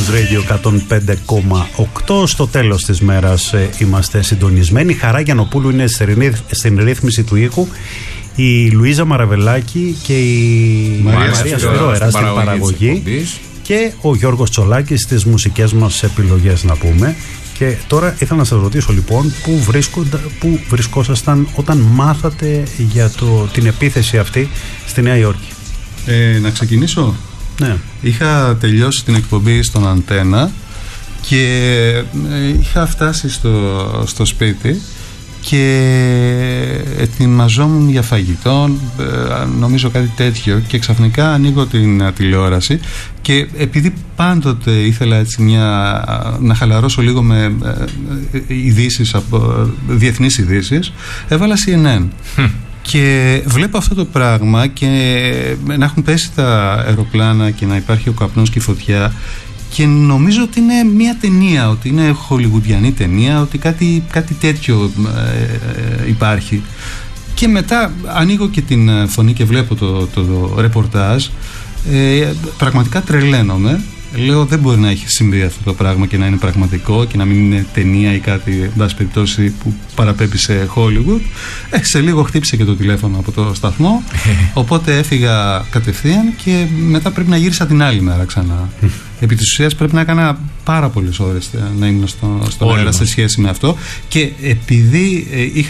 Radio 105,8. Στο τέλος της μέρας είμαστε συντονισμένοι. Χαρά Γιαννοπούλου είναι στην ρύθμιση του ήχου, η Λουίζα Μαραβελάκη και η Μαρία Σπυρόερα στην παραγωγή και ο Γιώργος Τσολάκης στις μουσικές μας επιλογές, να πούμε. Και τώρα ήθελα να σας ρωτήσω λοιπόν πού βρισκόσασταν όταν μάθατε για την επίθεση αυτή στη Νέα Υόρκη. Να ξεκινήσω. Ναι. Είχα τελειώσει την εκπομπή στον Αντένα και είχα φτάσει στο σπίτι και ετοιμαζόμουν για φαγητό, νομίζω κάτι τέτοιο, και ξαφνικά ανοίγω την τηλεόραση και επειδή πάντοτε ήθελα έτσι να χαλαρώσω λίγο με ειδήσεις, διεθνείς ειδήσεις, έβαλα CNN. Και βλέπω αυτό το πράγμα και να έχουν πέσει τα αεροπλάνα και να υπάρχει ο καπνός και η φωτιά και νομίζω ότι είναι μια ταινία, ότι είναι χολιγουντιανή ταινία, ότι κάτι τέτοιο υπάρχει. Και μετά ανοίγω και την φωνή και βλέπω το ρεπορτάζ, πραγματικά τρελαίνομαι. Λέω δεν μπορεί να έχει συμβεί αυτό το πράγμα και να είναι πραγματικό και να μην είναι ταινία ή κάτι, εν πάση περιπτώσει, που παραπέμπει σε Hollywood. Σε λίγο χτύπησε και το τηλέφωνο από το σταθμό, οπότε έφυγα κατευθείαν και μετά πρέπει να γύρισα την άλλη μέρα ξανά. Επί της ουσίας πρέπει να έκανα πάρα πολλές ώρες να ήμουν στον αέρα σε σχέση με αυτό και επειδή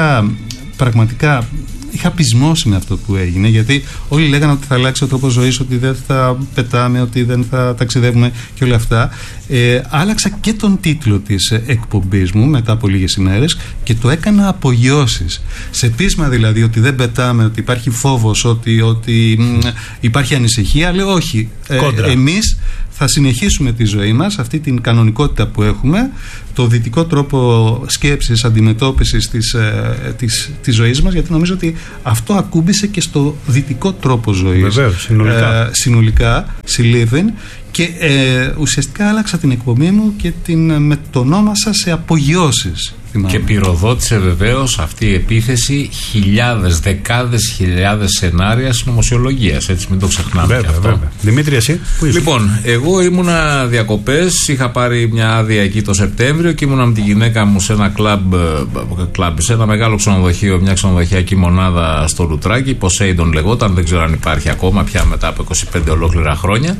είχα πεισμώσει με αυτό που έγινε, γιατί όλοι λέγανε ότι θα αλλάξει ο τρόπος ζωής, ότι δεν θα πετάμε, ότι δεν θα ταξιδεύουμε και όλα αυτά. Άλλαξα και τον τίτλο της εκπομπής μου μετά από λίγες ημέρες και το έκανα απογειώσεις. Σε πείσμα δηλαδή ότι δεν πετάμε, ότι υπάρχει φόβος, ότι υπάρχει ανησυχία. Λέω όχι, εμείς θα συνεχίσουμε τη ζωή μας, αυτή την κανονικότητα που έχουμε, το δυτικό τρόπο σκέψης, αντιμετώπισης της ζωής μας, γιατί νομίζω ότι αυτό ακούμπησε και στο δυτικό τρόπο ζωής. Βεβαίως, συνολικά, συλλήβεν, και ουσιαστικά άλλαξα την εκπομπή μου και την μετονόμασα σε απογειώσεις. Και πυροδότησε βεβαίως αυτή η επίθεση δεκάδες χιλιάδες σενάρια συνωμοσιολογίας. Έτσι, μην το ξεχνάμε. Βέβαια. Δημήτρη, εσύ που είσαι? Λοιπόν, εγώ ήμουνα διακοπές, είχα πάρει μια άδεια εκεί το Σεπτέμβριο και ήμουνα με τη γυναίκα μου σε ένα κλαμπ, σε ένα μεγάλο ξενοδοχείο, μια ξενοδοχειακή μονάδα στο Λουτράκι. Poseidon λεγόταν, δεν ξέρω αν υπάρχει ακόμα πια μετά από 25 ολόκληρα χρόνια.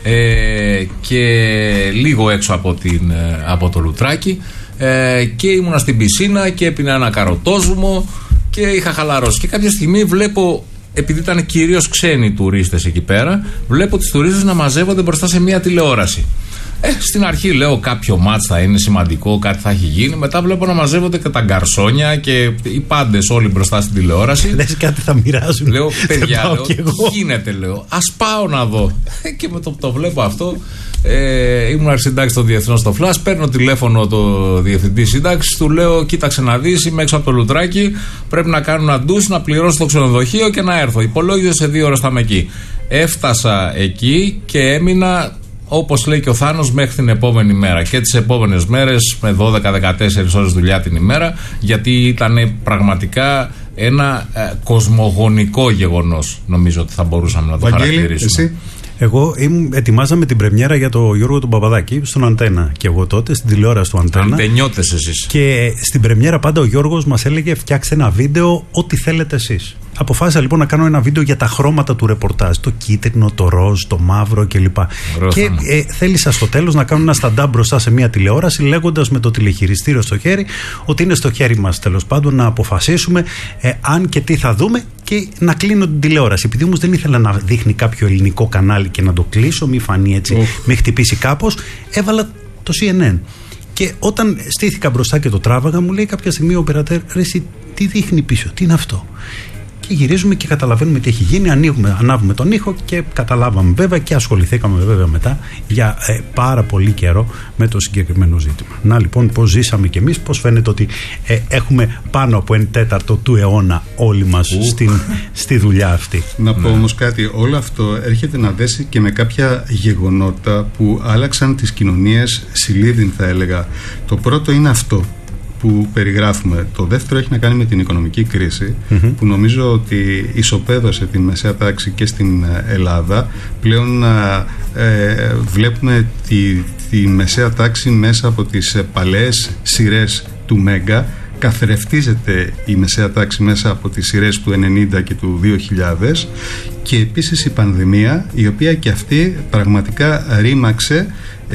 Και λίγο έξω από το Λουτράκι. Και ήμουνα στην πισίνα και έπινα ένα καροτόζουμο και είχα χαλαρώσει. Και κάποια στιγμή βλέπω, επειδή ήταν κυρίως ξένοι τουρίστες εκεί πέρα, βλέπω τους τουρίστες να μαζεύονται μπροστά σε μια τηλεόραση. Στην αρχή λέω κάποιο μάτς θα είναι σημαντικό, κάτι θα έχει γίνει. Μετά βλέπω να μαζεύονται και τα γκαρσόνια και οι πάντες όλοι μπροστά στην τηλεόραση. Λες κάτι θα μοιράζουν. Λέω παιδιά, τι γίνεται, λέω. Ας πάω να δω. Και με το βλέπω αυτό. Ήμουν αρχισυντάκτης στο Διεθνώς στο Flash. Παίρνω τηλέφωνο το διευθυντή σύνταξης, του λέω: κοίταξε να δεις, είμαι έξω από το Λουτράκι. Πρέπει να κάνω ένα ντους, να πληρώσω το ξενοδοχείο και να έρθω. Υπολόγιζε σε 2 ώρες θα είμαι εκεί. Έφτασα εκεί και έμεινα, όπως λέει και ο Θάνος, μέχρι την επόμενη μέρα. Και τις επόμενες μέρες με 12-14 ώρες δουλειά την ημέρα, γιατί ήταν πραγματικά ένα κοσμογονικό γεγονός, νομίζω ότι θα μπορούσαμε να το χαρακτηρίσουμε. Εσύ? Εγώ ετοιμάζαμε την πρεμιέρα για το Γιώργο τον Παπαδάκη στον Αντένα. Και εγώ τότε στην τηλεόραση του Αντένα. Αντενιώτες εσείς. Και στην πρεμιέρα πάντα ο Γιώργος μας έλεγε: φτιάξτε ένα βίντεο, ό,τι θέλετε εσείς. Αποφάσισα λοιπόν να κάνω ένα βίντεο για τα χρώματα του ρεπορτάζ. Το κίτρινο, το ροζ, το μαύρο κλπ. Και θέλησα στο τέλος να κάνω ένα stand-up μπροστά σε μια τηλεόραση, λέγοντας με το τηλεχειριστήριο στο χέρι ότι είναι στο χέρι μας τέλος πάντων να αποφασίσουμε αν και τι θα δούμε και να κλείνω την τηλεόραση. Επειδή όμως δεν ήθελα να δείχνει κάποιο ελληνικό κανάλι και να το κλείσω, μη φανεί έτσι, με χτυπήσει κάπως, έβαλα το CNN. Και όταν στήθηκα μπροστά και το τράβαγα, μου λέει κάποια στιγμή ο οπερατέρ: ρε εσύ, τι δείχνει πίσω, τι είναι αυτό? Και γυρίζουμε και καταλαβαίνουμε τι έχει γίνει. Ανάβουμε τον ήχο και καταλάβαμε βέβαια και ασχοληθήκαμε βέβαια μετά για πάρα πολύ καιρό με το συγκεκριμένο ζήτημα. Να λοιπόν πώς ζήσαμε κι εμείς, πώς φαίνεται ότι έχουμε πάνω από 1/4 του αιώνα όλοι μας στη δουλειά αυτή. Να πω όμως κάτι, όλο αυτό έρχεται να δέσει και με κάποια γεγονότα που άλλαξαν τις κοινωνίες συλλήβδιν, θα έλεγα. Το πρώτο είναι αυτό. που περιγράφουμε. Το δεύτερο έχει να κάνει με την οικονομική κρίση, που νομίζω ότι ισοπαίδωσε την μεσαία τάξη και στην Ελλάδα. Πλέον βλέπουμε τη μεσαία τάξη μέσα από τις παλαιές σειρές του Μέγκα. Καθρεφτίζεται η μεσαία τάξη μέσα από τις σειρές του 90 και του 2000, και επίσης η πανδημία, η οποία και αυτή πραγματικά ρήμαξε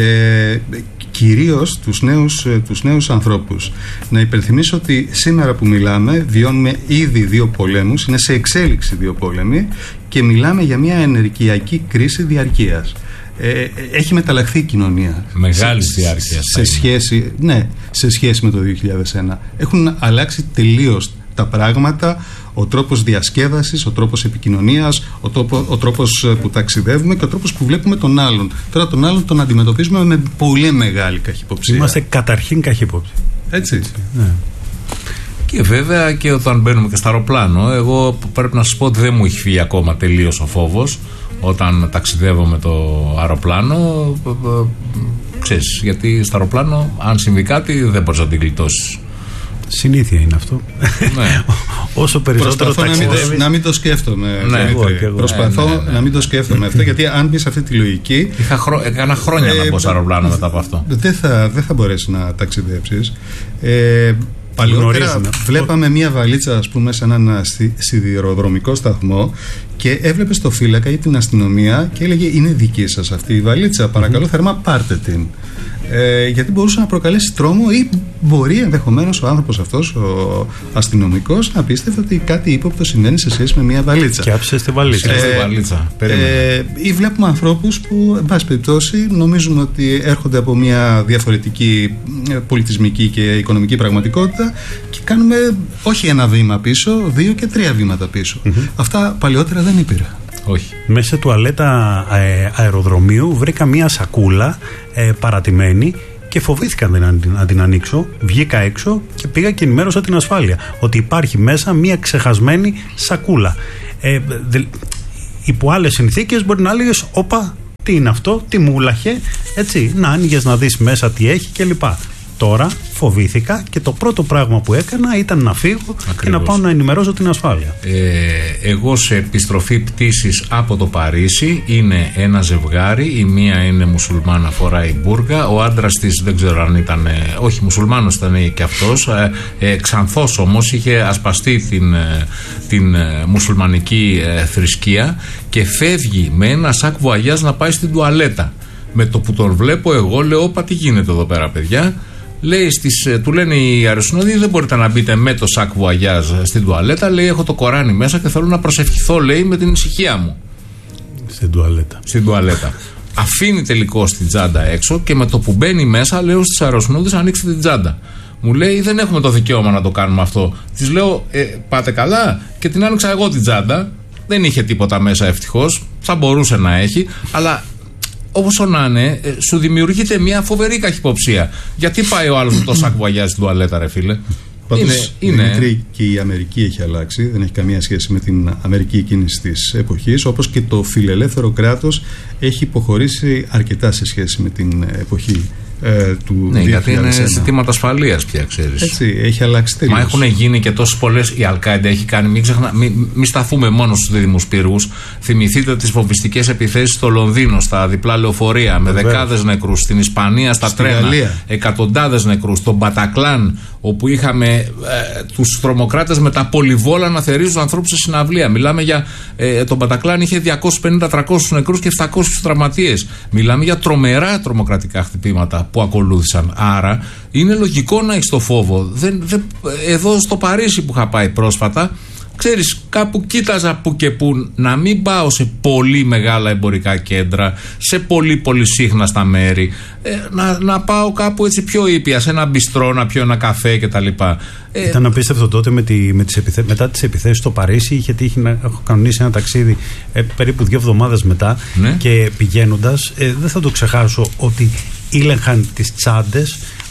κυρίως τους νέους ανθρώπους. Να υπενθυμίσω ότι σήμερα που μιλάμε βιώνουμε ήδη 2 πολέμους, είναι σε εξέλιξη 2 πόλεμοι, και μιλάμε για μια ενεργειακή κρίση διαρκείας. Έχει μεταλλαχθεί η κοινωνία. Μεγάλη διάρκεια. Σε σχέση με το 2001. Έχουν αλλάξει τελείως τα πράγματα, ο τρόπος διασκέδασης, ο τρόπος επικοινωνίας, ο τρόπος που ταξιδεύουμε και ο τρόπος που βλέπουμε τον άλλον. Τώρα τον άλλον τον αντιμετωπίζουμε με πολύ μεγάλη καχυποψία. Είμαστε καταρχήν καχύποπτοι. Έτσι. Ναι. Και βέβαια και όταν μπαίνουμε και στο αεροπλάνο, εγώ πρέπει να σας πω ότι δεν μου έχει φύγει ακόμα τελείως ο φόβος όταν ταξιδεύω με το αεροπλάνο. Ξέρεις, γιατί στο αεροπλάνο αν συμβεί κάτι δεν μπορείς να την γλιτώσεις. Συνήθεια είναι αυτό. Ναι. Όσο περισσότερο ταξιδεύει. Να μην το σκέφτομαι. Προσπαθώ να μην το σκέφτομαι αυτό, γιατί αν μπει σε αυτή τη λογική. Έκανα χρόνια να μπω στο αεροπλάνο μετά από αυτό. Δεν θα μπορέσει να ταξιδέψεις. Παλιότερα βλέπαμε μία βαλίτσα, ας πούμε, σε έναν σιδηροδρομικό σταθμό, και έβλεπες το φύλακα ή την αστυνομία και έλεγε: είναι δική σας αυτή η βαλίτσα, παρακαλώ θερμά πάρτε την. Γιατί μπορούσε να προκαλέσει τρόμο, ή μπορεί ενδεχομένως ο άνθρωπος αυτός, ο αστυνομικός, να πίστευε ότι κάτι ύποπτο συμβαίνει σε σχέση με μια βαλίτσα. Και άψε τη βαλίτσα. Ή βλέπουμε ανθρώπους που, εν πάση περιπτώσει, νομίζουμε ότι έρχονται από μια διαφορετική πολιτισμική και οικονομική πραγματικότητα και κάνουμε όχι 1 βήμα πίσω, 2 και 3 βήματα πίσω. Αυτά παλιότερα δεν υπήρχαν. Όχι. Μέσα σε τουαλέτα αεροδρομίου βρήκα μία σακούλα παρατημένη και φοβήθηκα να την ανοίξω. Βγήκα έξω και πήγα και ενημέρωσα την ασφάλεια ότι υπάρχει μέσα μία ξεχασμένη σακούλα. Υπό άλλες συνθήκες μπορεί να έλεγες: όπα, τι είναι αυτό, τι μούλαχε, έτσι, να άνοιγες να δεις μέσα τι έχει κλπ. Τώρα φοβήθηκα και το πρώτο πράγμα που έκανα ήταν να φύγω. Ακριβώς. Και να πάω να ενημερώσω την ασφάλεια. Εγώ σε επιστροφή πτήσης από το Παρίσι είναι ένα ζευγάρι. Η μία είναι μουσουλμάνα, φοράει μπούργα. Ο άντρας της δεν ξέρω αν ήταν. Όχι, μουσουλμάνος ήταν και αυτός. Ξανθός όμως, είχε ασπαστεί την μουσουλμανική θρησκεία και φεύγει με ένα σακ βουαγιάζ να πάει στην τουαλέτα. Με το που τον βλέπω, εγώ λέω: όπα, τι γίνεται εδώ πέρα, παιδιά. Λέει του λένε οι αεροσυνοδοί: δεν μπορείτε να μπείτε με το σακ βουαγιάζ στην τουαλέτα. Λέει: έχω το Κοράνι μέσα και θέλω να προσευχηθώ, λέει, με την ησυχία μου. Στην τουαλέτα. Αφήνει τελικώς την τσάντα έξω και με το που μπαίνει μέσα, λέω στους αεροσυνοδείς: ανοίξτε την τσάντα. Μου λέει: δεν έχουμε το δικαίωμα να το κάνουμε αυτό. Της λέω: πάτε καλά. Και την άνοιξα εγώ την τσάντα. Δεν είχε τίποτα μέσα, ευτυχώς. Θα μπορούσε να έχει, αλλά. Όπως να είναι, σου δημιουργείται μια φοβερή καχυποψία. Γιατί πάει ο άλλος με το σακ βουαγιάζ στην τουαλέτα, ρε φίλε. Πάντως, Δημήτρη, και η Αμερική έχει αλλάξει. Δεν έχει καμία σχέση με την Αμερική εκείνης της εποχής. Όπως και το φιλελεύθερο κράτος έχει υποχωρήσει αρκετά σε σχέση με την εποχή του 2001. Γιατί είναι ζητήματα ασφαλείας πια, ξέρεις. Έτσι, έχει αλλάξει τελείως. Μα έχουν γίνει και τόσες πολλές. Η Αλ-Κάιντα έχει κάνει. Μην σταθούμε μόνο στους δίδυμους πύργους. Θυμηθείτε τις φοβιστικές επιθέσεις στο Λονδίνο, στα διπλά λεωφορεία, με δεκάδες νεκρούς. Στην Ισπανία, στα τρένα. Εκατοντάδες νεκρούς. Στον Μπατακλάν, όπου είχαμε τους τρομοκράτες με τα πολυβόλα να θερίζουν ανθρώπους σε συναυλία. Μιλάμε για. Το Μπατακλάν είχε 250-300 νεκρούς και 700 τραυματίες. Μιλάμε για τρομερά τρομοκρατικά χτυπήματα που ακολούθησαν. Άρα είναι λογικό να έχεις το φόβο. Εδώ στο Παρίσι που είχα πάει πρόσφατα, ξέρεις, κάπου κοίταζα που και που να μην πάω σε πολύ μεγάλα εμπορικά κέντρα, σε πολύ σύχναστα μέρη, να πάω κάπου έτσι πιο ήπια, σε ένα μπιστρό, να πιω ένα καφέ κτλ. Ήταν απίστευτο τότε μετά τις επιθέσεις στο Παρίσι. Είχε τύχει να έχω κανονίσει ένα ταξίδι περίπου 2 εβδομάδες μετά, και πηγαίνοντας, δεν θα το ξεχάσω ότι ήλεγχαν τις τσάντες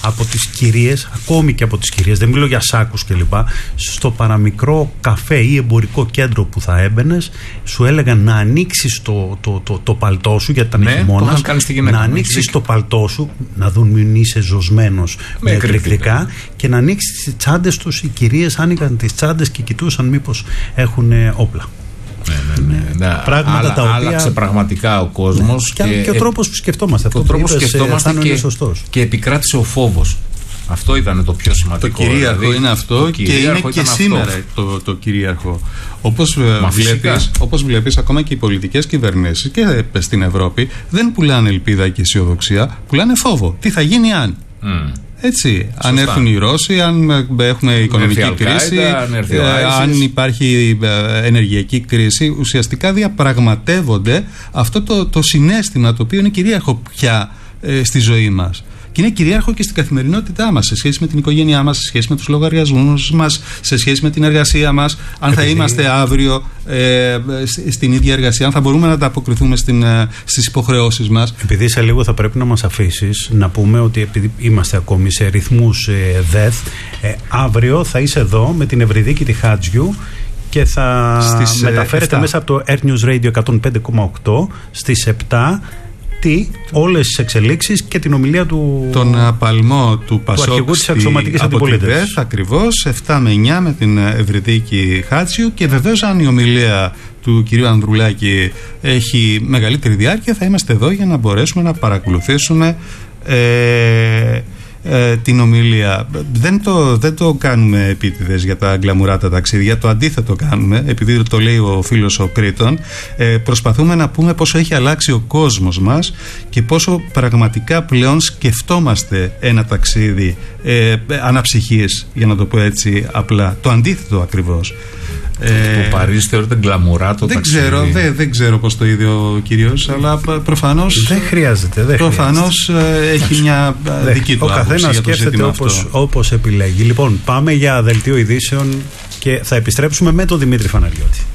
από τις κυρίες, ακόμη και από τις κυρίες, δεν μιλώ για σάκους κλπ. Στο παραμικρό καφέ ή εμπορικό κέντρο που θα έμπαινες, σου έλεγαν να ανοίξεις το παλτό σου, γιατί ήταν χειμώνας, να ανοίξεις το παλτό σου, να δουν μην είσαι ζωσμένος με εκρηκτικά, και να ανοίξεις τις τσάντες τους. Οι κυρίες άνοιγαν τις τσάντες και κοιτούσαν μήπως έχουν όπλα. Πράγματα τα οποία άλλαξε πραγματικά ο κόσμος, και ο τρόπος που σκεφτόμαστε. Ο τρόπος που σκεφτόμαστε και επικράτησε ο φόβος. Αυτό ήταν το πιο σημαντικό. Το κυρίαρχο είναι αυτό, και είναι και σήμερα το κυρίαρχο. Όπως βλέπεις, ακόμα και οι πολιτικές κυβερνήσεις και στην Ευρώπη δεν πουλάνε ελπίδα και αισιοδοξία, πουλάνε φόβο. Τι θα γίνει αν. Έτσι, αν έρθουν οι Ρώσοι, αν έχουμε οικονομική κρίση, αν υπάρχει ενεργειακή κρίση, ουσιαστικά διαπραγματεύονται αυτό το συναίσθημα το οποίο είναι κυρίαρχο πια στη ζωή μας. Και είναι κυρίαρχο και στην καθημερινότητά μας, σε σχέση με την οικογένειά μας, σε σχέση με τους λογαριασμούς μας, σε σχέση με την εργασία μας. Αν θα είμαστε αύριο στην ίδια εργασία, αν θα μπορούμε να ανταποκριθούμε στις υποχρεώσεις μας. Επειδή σε λίγο θα πρέπει να μας αφήσεις να πούμε ότι επειδή είμαστε ακόμη σε ρυθμούς ΔΕΘ, αύριο θα είσαι εδώ με την Ευρυδίκη τη Χάτζιου και θα μεταφέρετε μέσα από το Air News Radio 105,8 στις 7 όλες τις εξελίξεις και την ομιλία του τον απαλμό του Πασόκ από τη ΔΕΘ, ακριβώς 7 με 9 με την Ευρυδίκη Χάτσιου. Και βεβαίως, αν η ομιλία του κυρίου Ανδρουλάκη έχει μεγαλύτερη διάρκεια, θα είμαστε εδώ για να μπορέσουμε να παρακολουθήσουμε την ομιλία. Δεν το κάνουμε επίτηδες για τα γκλαμουράτα ταξίδια, το αντίθετο κάνουμε, επειδή το λέει ο φίλος ο Κρήτον. Προσπαθούμε να πούμε πόσο έχει αλλάξει ο κόσμος μας και πόσο πραγματικά πλέον σκεφτόμαστε ένα ταξίδι αναψυχής, για να το πω έτσι απλά. Το αντίθετο ακριβώς. Το Παρίσι θεωρείται γκλαμουράτο ταξίδι. Δεν ξέρω πώς το είδε ο κύριος, αλλά προφανώς δεν χρειάζεται. Προφανώς έχει μια δική του άποψη. Ο καθένας σκέφτεται όπως επιλέγει. Λοιπόν, πάμε για δελτίο ειδήσεων και θα επιστρέψουμε με τον Δημήτρη Φαναριώτη.